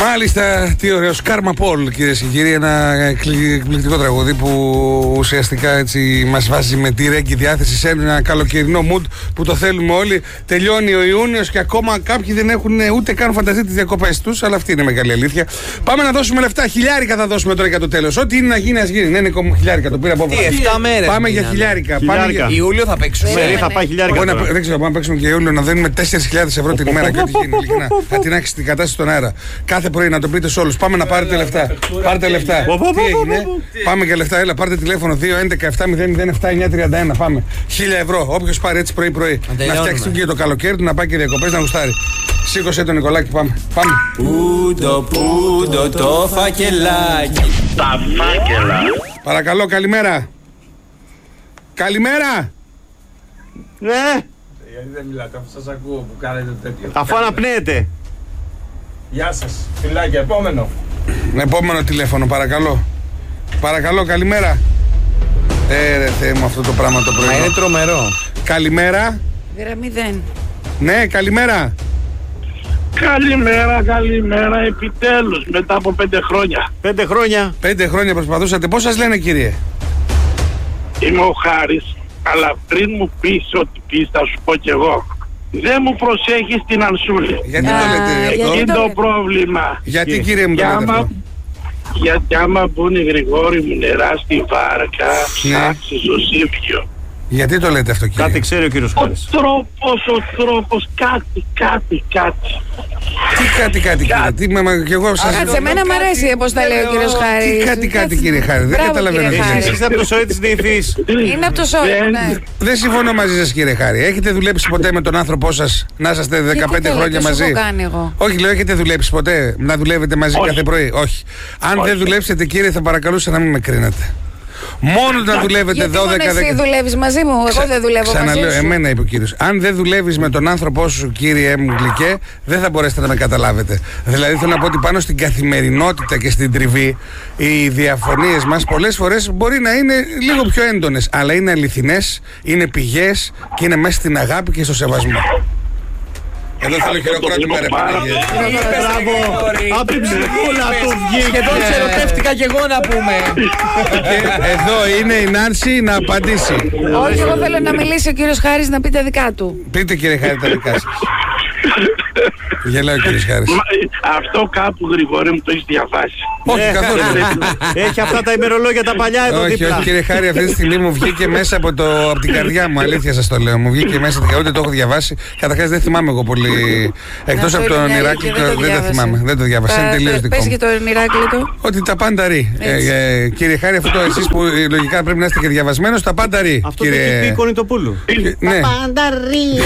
Μάλιστα, τι ωραίος. Κάρμα Πολ, κυρίες και κύριοι. Ένα εκπληκτικό τραγούδι που ουσιαστικά έτσι μας βάζει με τη ρέγγι διάθεση σε ένα καλοκαιρινό mood που το θέλουμε όλοι. Τελειώνει ο Ιούνιος και ακόμα κάποιοι δεν έχουν ούτε καν φανταστεί τις διακοπές τους, αλλά αυτή είναι μεγάλη αλήθεια. Πάμε να δώσουμε λεφτά. Χιλιάρικα θα δώσουμε τώρα για το τέλος. Ό,τι είναι να γίνει, ας γίνει. Ναι, είναι χιλιάρικα. Το πήρα από τι 7 μέρες. Πάμε για χιλιάρικα. Ιούλιο θα παίξουμε. Θα πάει χιλιάρικα. Δεν ξέρω, πάμε να παίξουμε και Ιούλιο να δίνουμε 4.000 ευρώ την ημέρα. Κάτι γίνει. Κάτι να έχει την κατάσταση στον αέρα. Κάθε πρωί να το πείτε σε όλους. Πάμε να πάρετε λεφτά. Πάρτε λεφτά. Τι έγινε? Πάμε για λεφτά. Έλα, πάρτε τηλέφωνο 2-11-7-0-0-7-9-31. Πάμε. 1.000 ευρώ. Όποιος πάρει έτσι πρωί-πρωί. Να φτιάξει και το καλοκαίρι του, να πάει και διακοπές, να γουστάρει. Σήκωσε τον Νικολάκη, πάμε. Πούντο το φακελάκι. Τα φάκελα. Παρακαλώ, καλημέρα. Καλημέρα. Ναι. Γιατί δεν μιλάτε, αφού σας ακούω που κάνετε τέτοιο. Αφού αναπνέετε. Γεια σας, φιλάκια, επόμενο. Επόμενο τηλέφωνο, παρακαλώ. Παρακαλώ, καλημέρα. Ρε Θεέ μου, αυτό το πράγμα το πρωί. Μα είναι τρομερό. Καλημέρα. Γραμμή 0. Ναι, καλημέρα. Καλημέρα, επιτέλους, μετά από 5 χρόνια. 5 χρόνια. 5 χρόνια προσπαθούσατε. Πώς σας λένε, κύριε? Είμαι ο Χάρης, αλλά πριν μου πεις ό,τι πεις θα σου πω κι εγώ. Δεν μου προσέχεις την Ανσούλη. Γιατί το λέτε αυτό? Είναι το πρόβλημα. Γιατί, κύριε μου, το λέτε αυτό? Γιατί άμα μπουν οι Γρηγόροι μου νερά στη βάρκα, ψάξεις ο Σύφιο. Γιατί το λέτε αυτό, κύριε? Κάτι ξέρει ο κύριος Χάρης. Ο τρόπος, κάτι. Τι κάτι, κύριε? Τι, κι εγώ σας... Κάτσε, εμένα μου αρέσει πώς τα λέει ο κύριος Χάρης. Τι κάτι, κύριε Χάρη? Δεν καταλαβαίνω. Εσείς είστε από το σόι της Νύφης. Είναι από το σόι, ναι. Δεν συμφωνώ μαζί σας, κύριε Χάρη. Έχετε δουλέψει ποτέ με τον άνθρωπό σας να είσαστε 15 χρόνια μαζί? Τι έχω κάνει εγώ? Όχι, λέω, έχετε δουλέψει ποτέ να δουλεύετε μαζί κάθε πρωί? Όχι. Αν δεν δουλέψετε, κύριε, θα παρακαλούσα να μην με κρίνετε. Μόνο να δουλεύετε 12-10. Εσύ δουλεύεις μαζί μου, εγώ δεν δουλεύω μαζί σου. Ξαναλέω, εμένα είπε ο κύριος. Αν δεν δουλεύεις με τον άνθρωπό σου, κύριε μου γλυκέ, δεν θα μπορέσετε να με καταλάβετε. Δηλαδή θέλω να πω ότι πάνω στην καθημερινότητα και στην τριβή, οι διαφωνίες μας πολλές φορές μπορεί να είναι λίγο πιο έντονες, αλλά είναι αληθινές, είναι πηγές και είναι μέσα στην αγάπη και στο σεβασμό. Εδώ θέλω χειροκρότημα, ρε Παναγία. Μπράβο. Από την ψυχούλα του βγήκε. Σχεδόν ξερωτεύτηκα κι εγώ να πούμε. Εδώ είναι η Νάνση να απαντήσει. Όχι, εγώ θέλω να μιλήσει ο κύριος Χάρης να πει τα δικά του. Πείτε, κύριε Χάρη, τα δικά σας. Γελάει ο κύριος Χάρης. Αυτό κάπου, Γρηγόρη μου, το έχεις διαβάσει. Όχι, καθόλου. Έχει αυτά τα ημερολόγια τα παλιά εδώ Όχι, δίπλα. όχι, κύριε Χάρη, αυτή τη στιγμή μου βγήκε μέσα από την καρδιά μου. Αλήθεια σας το λέω. Μου βγήκε μέσα, ούτε το έχω διαβάσει. Καταρχάς δεν θυμάμαι εγώ πολύ. Εκτός από τον Ηράκλειο, δεν το θυμάμαι. Δεν το διάβασα. Είναι τελείως δικό μου. Πες και τον Ηράκλειο. Ότι τα πάντα ρί. Κύριε Χάρη, αυτό εσείς που λογικά πρέπει να είστε και διαβασμένος, τα πάντα ρί. Αυτό το έχει πει η Κονιτοπούλου. Ναι. Πάντα ρί.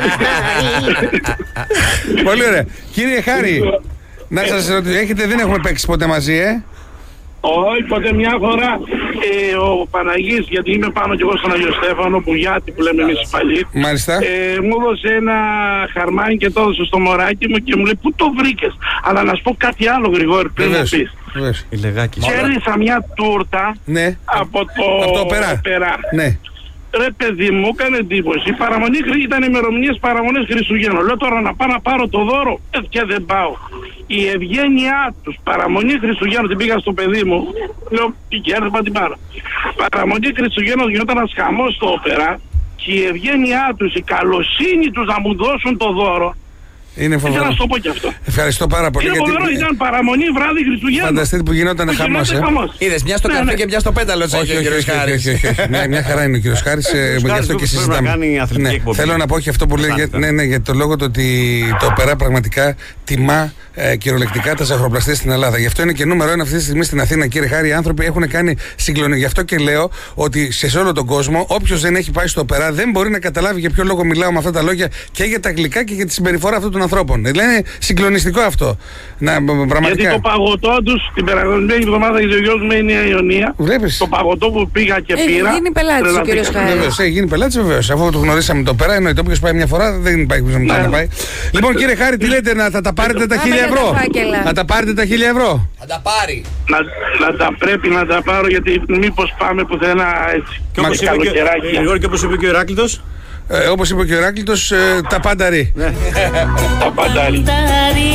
Πολύ ωραία. Κύριε Χάρη, να σας ρωτήσω, δεν έχουμε παίξει ποτέ μαζί, Όχι, ποτέ μια φορά ο Παναγής, γιατί είμαι πάνω κι εγώ στον Αγιο Στέφανο, Μπουγιάτη που λέμε εμείς οι παλιοί. Μάλιστα. Μου έδωσε ένα χαρμάνι και το έδωσε στο μωράκι μου και μου λέει πού το βρήκες? Αλλά να σου πω κάτι άλλο, Γρηγόρη, πριν μου πεις. Κέρδισα μια τούρτα από το Οπερά. Ναι. Ρε παιδί μου, έκανε εντύπωση. Η παραμονή ήταν ημερομηνίες παραμονές Χριστουγέννων. Λέω τώρα να πάω να πάρω το δώρο και δεν πάω. Η ευγένειά τους, παραμονή Χριστουγέννων, την πήγα στο παιδί μου. Λέω τι κέρδιμα την πάρω. Παραμονή Χριστουγέννων γινόταν ένας χαμός στο Όπερα και η ευγένειά τους, η καλοσύνη τους να μου δώσουν το δώρο. Είναι φοβερό. Να σου το πω και αυτό. Ευχαριστώ πάρα πολύ. Είναι φοβερό, ήταν παραμονή βράδυ Χριστουγέννων. Φανταστείτε που γινόταν χαμός. Είδες, μια στο καφέ και μια στο πέταλο. Όχι, ο κύριος Χάρης. Μια χαρά είναι ο κύριος Χάρης. Γι' αυτό και συζητάμε. Θέλω να πω και αυτό που λέει. Ναι, για το λόγο ότι το Οπερά πραγματικά τιμά κυριολεκτικά τα ζαχαροπλαστεία στην Ελλάδα. Γι' αυτό είναι και νούμερο 1 αυτή τη στιγμή στην Αθήνα, κύριε Χάρη. Οι άνθρωποι έχουν κάνει συγκλονία. Γι' αυτό και λέω ότι σε όλο τον κόσμο, όποιος δεν έχει πάει στο Οπερά δεν μπορεί να καταλάβει για ποιο λόγο μιλάω με αυτά τα λόγια και για τα γλυκά και για τη συμπεριφορά αυτών των ανθρώπων. Δηλαδή συγκλονιστικό αυτό. Πραγματικά. Γιατί το παγωτό τους την περασμένη εβδομάδα η γιος μου είναι η Ιωνία. Βλέπεις. Το παγωτό που πήγα και πήρα. Έχει γίνει πελάτης ο κύριος Χάρης. Βεβαίως, έχει γίνει πελάτης, βεβαίως. Αφού το γνωρίσαμε το Οπερά, εννοείται όποιος πάει μια φορά δεν υπάρχει πίσω μετά να πάει. Λοιπόν, κύριε Χάρη, τι λέτε, θα τα πάρετε τα 1.000 ευρώ? Θα τα πάρετε τα 1.000 ευρώ? Θα τα πάρει. Πρέπει να τα πάρω γιατί μήπως πάμε πουθενά έτσι. Και όπως είπε και ο Ηράκλειτος. Όπως είπε και ο Ηράκλειτος, τα πάντα ρί. Τα πάντα ρί.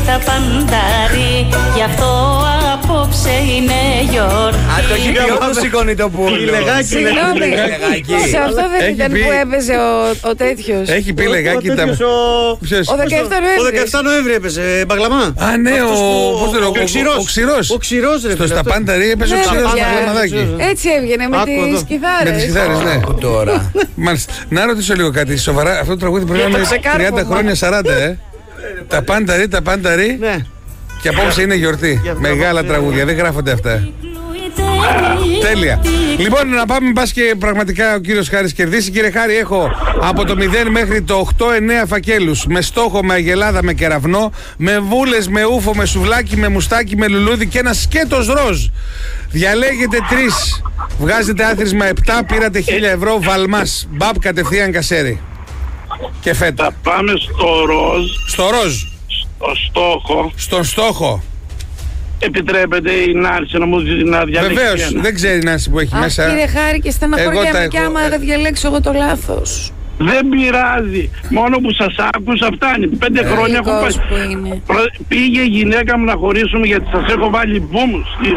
στα παντάρι, γι' αυτό απόψε είναι γιορτή. Αν το έχει πει όπως σηκώνει το πουλο. Συγγνώμη, σε αυτό δεν ήταν που έπαιζε ο τέτοιος. Έχει πει λεγάκι τα... Ο 17 Νοέμβρη έπαιζε μπαγλαμά. Α, ναι, ο Ξηρός. Στο στα Πάνταρι έπαιζε ο Ξηρός μπαγλαμαδάκι. Έτσι έβγαινε με τις κιθάρες. Με τις κιθάρες, ναι. Τώρα. Μάλιστα. Να ρωτήσω λίγο κάτι σοβαρά. Αυτό το τραγούδι πρέπει να είναι 30 χρόνια 40, Τα Πάνταρι. Και απόψε είναι γιορτή. Μεγάλα τραγούδια, δεν γράφονται αυτά. Τέλεια. Λοιπόν, να πάμε, πας και πραγματικά ο κύριος Χάρης κερδίσει. Κύριε Χάρη, έχω από το 0 μέχρι το 8-9 φακέλους. Με στόχο, με αγελάδα, με κεραυνό, με βούλες, με ούφο, με σουβλάκι, με μουστάκι, με λουλούδι και ένα σκέτος ροζ. Διαλέγετε 3. Βγάζετε άθροισμα 7, πήρατε 1.000 ευρώ. Βαλμάς, μπαπ, κατευθείαν κασέρι. Και φέτα. Θα πάμε στο ροζ. Στο ροζ. Στο στόχο. Στον στόχο. Επιτρέπεται η Νάνση να διαλέξει? Βεβαίως, δεν ξέρει η Νάνση που έχει μέσα. Κύριε Χάρη, και στεναχωριέμαι και άμα δεν διαλέξω εγώ το λάθος. Δεν πειράζει. Μόνο που σας άκουσα φτάνει. 5 χρόνια έχω πάει. Πήγε η γυναίκα μου να χωρίσουμε γιατί σας έχω βάλει boom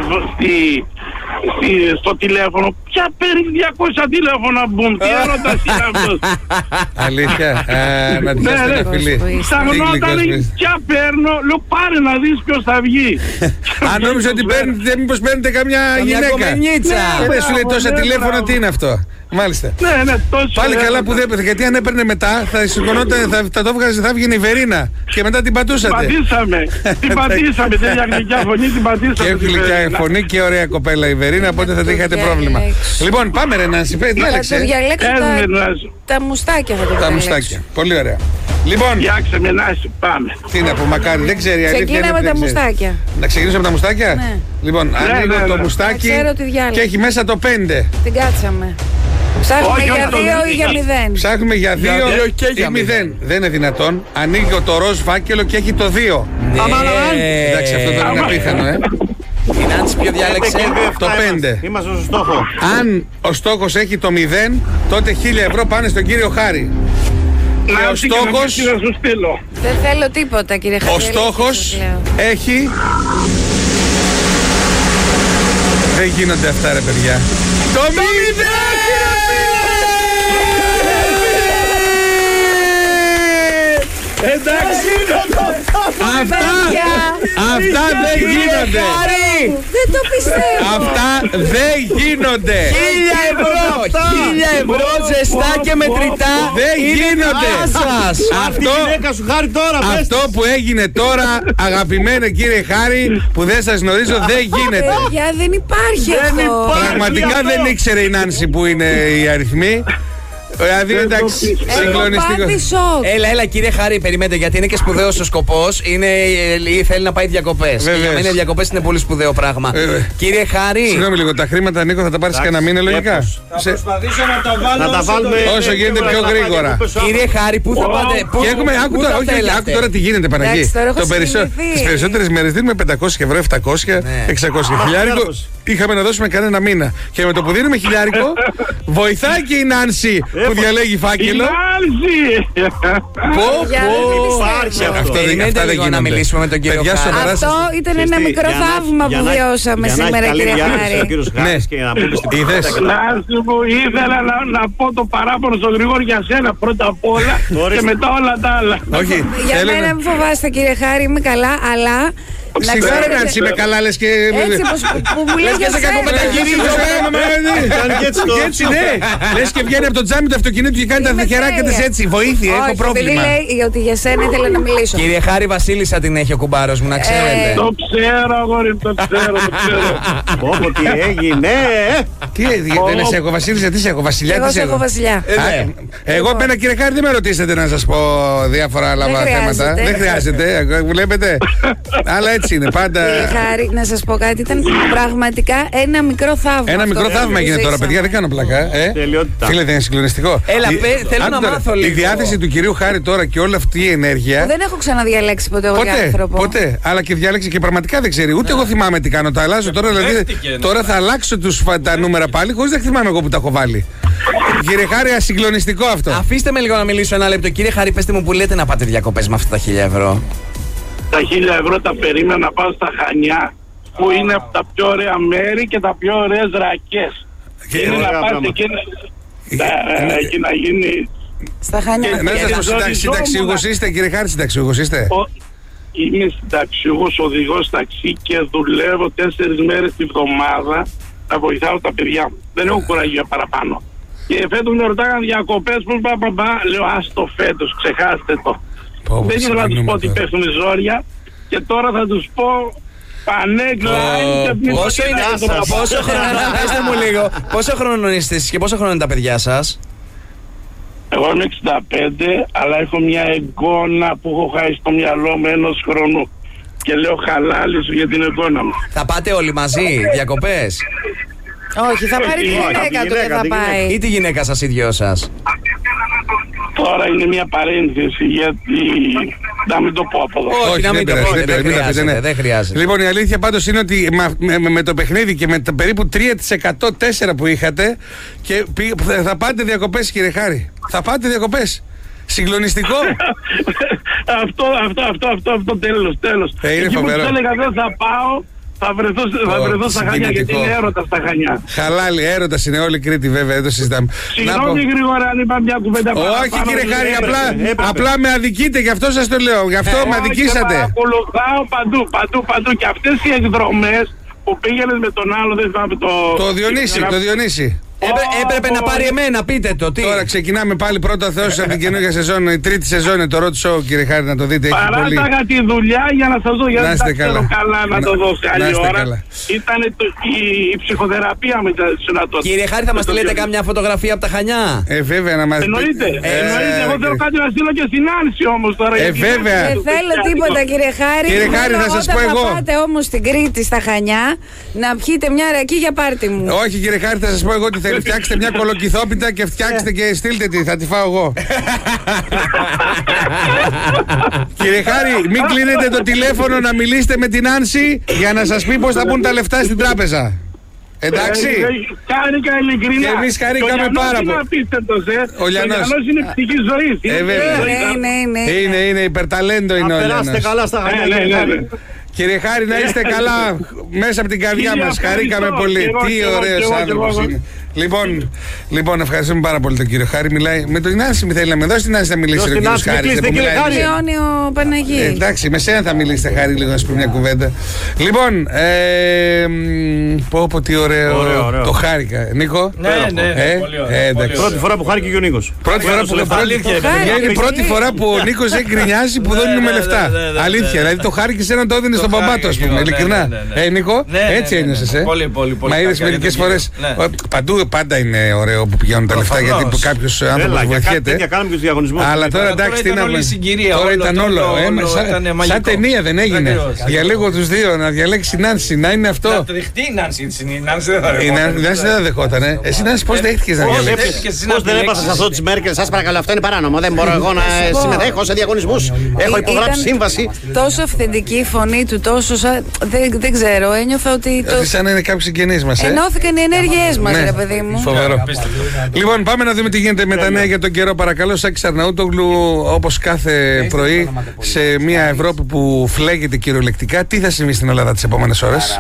στο τηλέφωνο. Ποια παίρνει 200 τηλέφωνα boom? Τι έρωτας είναι αυτός? Αλήθεια. Να τη χάσετε φίλοι. Σταγνόταν, ποια παίρνω? Λέω πάρε να δεις ποιος θα βγει. Αν νόμιζα ότι παίρνετε, μήπως παίρνετε καμιά γυναίκα. Δεν σου λέει τόσα τηλέφωνα, τι είναι αυτό? Μάλιστα. Ναι, τόσο. Πάλι καλά που δεν έπαιζε, γιατί αν έπαιρνε μετά θα σηκωνόταν, θα το βγάζει, θα βγει η Βερίνα και μετά την πατούσατε. Την πατήσαμε, την γλυκιά φωνή την πατήσαμε. Και έχει γλυκιά φωνή και ωραία κοπέλα η Βερίνα, οπότε θα είχατε πρόβλημα. Λοιπόν, πάμε ρε Νάνση, διάλεξε. Θα το διαλέξω τα μουστάκια θα το διαλέξω. Τα μουστάκια, πολύ ωραία. Λοιπόν, φτιάξε με Νάση, πάμε. Τι να πω, μακάρι, δεν ξέρει. Ξεκινάμε τα μουστάκια. Να ξεκινήσω από τα μουστάκια? Ναι. Λοιπόν, ανοίγω το μουστάκι και έχει μέσα το 5. Την κάτσαμε. Ψάχνουμε για 2 ή για 0. Ψάχνουμε για 2 και για 0. Δεν είναι δυνατόν. Ανοίγω το ροζ φάκελο και έχει το 2. Εντάξει, αυτό δεν είναι απίθανο, Η Νάνση ποιο διάλεξε? Το 5. Είμαστε στο στόχο. Αν ο στόχος έχει το 0, τότε 1.000 ευρώ πάνε στον κύριο Χάρη. Και ο στόχος... Δεν θέλω τίποτα, κύριε Χάρη. Ο στόχος έχει... Δεν γίνονται αυτά ρε παιδιά. Το 0! Εντάξει, αυτά δεν γίνονται. Δεν το πιστεύω. Αυτά δεν γίνονται. 1.000 ευρώ. 1.000 ευρώ ζεστά και μετρητά. Δεν γίνονται. Αυτό που έγινε τώρα, αγαπημένε κύριε Χάρη, που δεν σας γνωρίζω, δεν γίνεται. Παιδιά, δεν υπάρχει αυτό. Πραγματικά δεν ήξερε η Νάνση που είναι οι αριθμοί. Δηλαδή εντάξει, συγκλονιστικό. Έλα κύριε Χάρη, περιμένετε, γιατί είναι και σπουδαίος ο σκοπός. Θέλει να πάει διακοπές. Για μένα οι διακοπές είναι πολύ σπουδαίο πράγμα. Κύριε Χάρη. Συγγνώμη λίγο, τα χρήματα Νίκο θα τα πάρεις κανένα μήνα λογικά? Θα προσπαθήσω να τα βάλουμε όσο γίνεται πιο γρήγορα. Κύριε Χάρη, πού θα πάτε? Και έχουμε, άκου τώρα τι γίνεται Παναγί. Τις περισσότερες μέρες δίνουμε 500 ευρώ, 700, 600 χιλιάρικο. Είχαμε να δώσουμε κανένα μήνα. Και με το που δίνουμε χιλιάρικο, βοηθάει και η Νάνση που διαλέγει φάκελο. Αυτό δεν γίνεται. Να μιλήσουμε με τον κύριο Χάρη. Αυτό ήταν ένα μικρό θαύμα που βιώσαμε σήμερα, κύριε Χάρη. Ναι, είδες. Νάση μου, ήθελα να πω το παράπονο στον Γρηγόρη για σένα πρώτα απ' όλα και μετά όλα τα άλλα. Για μένα μην φοβάστε, κύριε Χάρη, είμαι καλά, αλλά... Σιγάρα Νάνση, είμαι καλά λες και... Έτσι που μου λες για σένα. Και έτσι ναι. Λες και βγαίνει από το τζάμι του αυτοκινήτου και κάνει τα δεχεράκια της έτσι. Βοήθεια, έχω πρόβλημα. Όχι, λέει ότι για σένα ήθελα να μιλήσω. Κύριε Χάρη, Βασίλισσα την έχει ο κουμπάρος μου, να ξέρετε. Το ξέρω, αγόρι, το ξέρω. Πω, τι έγινε. Τι δεν σε έχω Βασίλισσα, τι σε έχω Βασιλιά? Εγώ σε έχω Βασιλιά. Εγώ πένα κύριε Χάρη δεν με ρωτήσετε να σας πω διάφορα άλλα θέματα. Δεν χρειάζεται, βλέπετε. Αλλά έτσι είναι πάντα. Κύριε Χάρη, να σας πω κάτι, ήταν πραγματικά ένα μικρό θαύμα. Ένα μικρό θαύμα έγινε τώρα, παιδιά, δεν κάνω πλακά. Φίλε, δεν είναι συγκλονιστικό. Έλα, θέλω να μάθω λίγο. Η διάθεση του κυρίου Χάρη τώρα και όλη αυτή η ενέργεια. Δεν έχω ξαναδιαλέξει ποτέ εγώ για άνθρωπο. Ποτέ. Αλλά και διάλεξε και πραγματικά δεν ξέρει. Ούτε εγώ θυμάμαι τι κάνω. Τα αλλάζω τώρα. Δηλαδή, τώρα θα αλλάξω τα νούμερα πάλι χωρίς να θυμάμαι εγώ που τα έχω βάλει. Κύριε Χάρη, ασυγκλονιστικό αυτό. Αφήστε με λίγο να μιλήσω ένα λεπτό. Κύριε Χάρη, πέστε μου που λέτε να πάτε διακοπές με αυτά τα 1.000 ευρώ. τα 1.000 ευρώ τα περίμενα να πάω στα Χανιά, που είναι από τα πιο ωραία μέρη και τα πιο ωραίες ρακές. Είναι να πας εκεί να γίνει... Στα Χανιά. Συνταξιούχος είστε, κύριε Χάρη, συνταξιούχος είστε? Είμαι συνταξιούχος, οδηγός ταξί και δουλεύω 4 μέρες τη βδομάδα να βοηθάω τα παιδιά μου. Δεν έχω κουραγία παραπάνω. Και φέτος με ρωτάγαν διακοπές, πώς λέω άστο φέτος, ξεχάστε το. Δεν ήθελα να τους πω ότι πέφτουν ζόρια και τώρα θα τους πω πανέκλα. Πόσο χρόνο είστε εσείς και πόσο χρόνο είναι τα παιδιά σας? Εγώ είμαι 65, αλλά έχω μια εικόνα που έχω χάσει στο μυαλό μου 1 χρονού. Και λέω χαλάλη σου για την εικόνα μου. Θα πάτε όλοι μαζί διακοπές? Όχι, θα πάρει τη γυναίκα του και θα πάει. Ή τη γυναίκα σας, οι δυο σας? Τώρα είναι μια παρένθεση, γιατί να μην το πω από εδώ. Όχι, να μην το πω, δεν χρειάζεται. Λοιπόν, η αλήθεια πάντως είναι ότι με το παιχνίδι και με το περίπου 3% 4 που είχατε και θα πάτε διακοπές, κύριε Χάρη. Θα πάτε διακοπές. Συγκλονιστικό. Αυτό τέλος. Είναι φοβερό. Εκεί που έλεγα δεν θα πάω, θα βρεθώ στα Χανιά, γιατί είναι έρωτα στα Χανιά. Χαλάλι, έρωτας είναι όλη η Κρήτη, βέβαια, δεν το συζητάμε. Συγγνώμη γρήγορα αν είπα μια κουβέντα παραπάνω. Όχι, κύριε Χάρη, απλά με αδικείτε, γι' αυτό σας το λέω. Γι' αυτό με αδικήσατε. Παρακολουθάω παντού. Και αυτές οι εκδρομές που πήγαινες με τον άλλο, δεν θυμάμαι το Διονύση. Έπρεπε να πάρει εμένα, πείτε το. Τώρα ξεκινάμε πάλι πρώτα Θεός από την καινούργια σεζόν. Η 3η σεζόν είναι το Road Show, κύριε Χάρη, να το δείτε. Παράταγα τη δουλειά για να σας δω, γιατί δεν τα ξέρω καλά να το δω σε άλλη ώρα. Ήταν η ψυχοθεραπεία με τα συνατότητα. Κύριε Χάρη, θα μας στείλετε κάμια φωτογραφία από τα Χανιά? Βέβαια, να μας δείτε. Εννοείται. Εγώ θέλω κάτι να στείλω και στην Άνση όμως τώρα. Βέβαια. Δεν θέλω τίποτα, κύριε Χάρη. Κύριε Χάρη, θα σας πω εγώ. Όταν πάτε όμως στην Κρήτη, στα Χανιά, να πιείτε μια ρακή για πάρτι μου. Όχι, κύριε Χάρη, θα σας πω εγώ τι θέλω. Φτιάξτε μια κολοκυθόπιτα και φτιάξτε και στείλτε τη, θα τη φάω εγώ. Κύριε Χάρη, μην κλείνετε το τηλέφωνο να μιλήσετε με την Άνση για να σας πει πώς θα μπουν τα λεφτά στην τράπεζα. Εντάξει. Χάρηκα ειλικρινά. Και εμείς χαρήκαμε πάρα πολύ. Ο Λιανός είναι πτυχή ζωής. Είναι υπερταλέντο είναι ο Λιανός. Να περάστε καλά στα Χανιά. Κύριε Χάρη, να είστε καλά μέσα από την καρδιά μας. Χαρήκαμε πολύ. Τι ωραίος άνθρωπος είναι. Λοιπόν, ευχαριστούμε πάρα πολύ τον κύριο Χάρη. Μιλάει με τον Νάνση, θέλει να με δώσει την Νάνση να μιλήσει. Ο κύριος Χάρης. Ιόνιο Παναγί. Εντάξει, με σένα θα μιλήσετε, Χάρη, λίγο να σου πει μια κουβέντα. Λοιπόν, πω τι ωραίο. Το χάρηκα. Νίκο. Ναι. Πρώτη φορά που χάρηκε και ο Νίκος. Πρώτη φορά που ο Νίκος έχει γκρινιάσει που δίνουμε λεφτά. Αλήθεια, δηλαδή το χάρηκε σε έναν το έδινε στον μπαμπά του, α πούμε. Ειλικρινά. Νίκο, έτσι ένιωσες. Πολύ. Μα είδες μερικές φορές. Παντού πάντα είναι ωραίο που πηγαίνουν τα λεφτά, γιατί κάποιος άνθρωπος βοηθιέται. Αλλά τώρα εντάξει, τι να πούμε. Τώρα ήταν όλο. Σαν ταινία δεν έγινε. Διαλέγω τους δύο, να διαλέξει η Νάνση, να είναι αυτό. Να δεχτεί η Νάνση. Η Νάνση δεν θα δεχόταν. Εσύ Νάνση πώς δέχτηκες να διαλέξεις? Πώς δεν έπαθα σε αυτό της Μέρκελ? Σας παρακαλώ, αυτό είναι παράνομο. Δεν μπορώ εγώ να συμμετέχω σε διαγωνισμούς. Έχω υπογράψει σύμβαση. Τόσο αυθεντική η φωνή του, τόσο. Δεν ξέρω, ένιωθα ότι. Σαν να είναι κάποιοι συγγενείς μας. Ενώθηκαν οι ενέργειές μας, ρε παιδί μου. Φοβερό. Λοιπόν, πάμε να δούμε τι γίνεται με τα νέα για τον καιρό. Παρακαλώ, Σάκης Αρναούτογλου, όπως κάθε πρωί, σε μια Ευρώπη που φλέγεται κυριολεκτικά, τι θα συμβεί στην Ελλάδα τις επόμενες ώρες?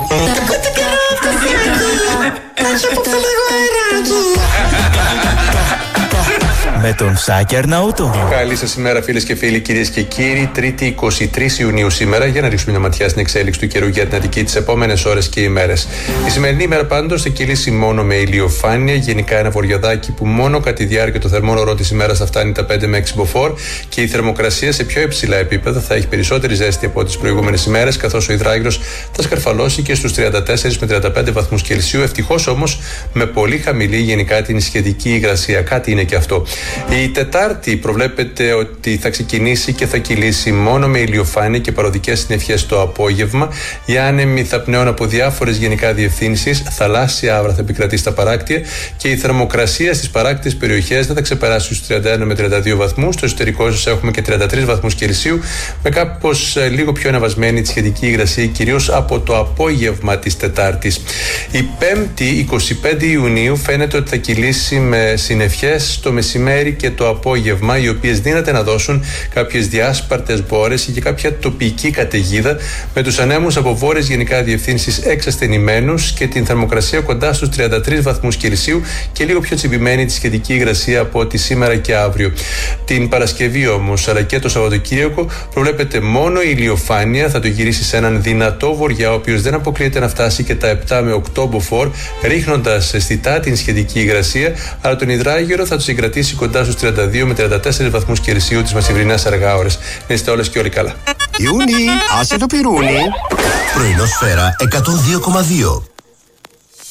Με τον Σάκη Αρναούτογλου. Καλή σας ημέρα, φίλες και φίλοι, κυρίες και κύριοι. Τρίτη 23 Ιουνίου σήμερα, για να ρίξουμε μια ματιά στην εξέλιξη του καιρού για την Αττική τις επόμενες ώρες και ημέρες. Η σημερινή ημέρα πάντως θα κυλήσει μόνο με ηλιοφάνεια. Γενικά ένα βοριαδάκι που μόνο κατά τη διάρκεια του θερμών ωρών της ημέρας θα φτάνει τα 5 με 6 μποφόρ και η θερμοκρασία σε πιο υψηλά επίπεδα θα έχει περισσότερη ζέστη από τις προηγούμενες ημέρες, καθώς ο υδράγκρος θα σκαρφαλώσει και στους 34 με 35 βαθμούς Κελσίου. Ευτυχώς όμως με πολύ χαμηλή γενικά την σχετική υγρασία. Κάτι είναι και αυτό. Η Τετάρτη προβλέπεται ότι θα ξεκινήσει και θα κυλήσει μόνο με ηλιοφάνεια και παροδικές συννεφιές το απόγευμα. Οι άνεμοι θα πνέουν από διάφορες γενικά διευθύνσεις. Θαλάσσια άβρα θα επικρατεί στα παράκτια και η θερμοκρασία στις παράκτιες περιοχές δεν θα ξεπεράσει τους 31 με 32 βαθμούς. Στο εσωτερικό σας έχουμε και 33 βαθμούς Κελσίου, με κάπως λίγο πιο αναβασμένη τη σχετική υγρασία, κυρίως από το απόγευμα της Τετάρτης. Η Πέμπτη, 25 Ιουνίου, φαίνεται ότι θα κυλήσει με συννεφιές το μεσημέρι μεσημέρι και το απόγευμα, οι οποίες δύναται να δώσουν κάποιες διάσπαρτες μπόρες και κάποια τοπική καταιγίδα, με τους ανέμους από βόρειες γενικά διευθύνσεις εξασθενημένους και την θερμοκρασία κοντά στους 33 βαθμούς Κελσίου και λίγο πιο τσιμπημένη τη σχετική υγρασία από ό,τι σήμερα και αύριο. Την Παρασκευή όμως, αλλά και το Σαββατοκύριακο, προβλέπεται μόνο η ηλιοφάνεια. Θα το γυρίσει σε έναν δυνατό βορειά, ο οποίος δεν αποκλείεται να φτάσει και τα 7 με 8 μποφόρ, ρίχνοντας αισθητά την σχετική υγρασία, αλλά τον υδράγερο θα το συγκρατήσει κοντά στους 32 με 34 βαθμούς Κελσίου τις μεσημβρινές αργά ώρες. Να είστε όλες και όλοι καλά. Ιούνι, άσε το πυρούνι. Πρωινό Σφαίρα 102,2.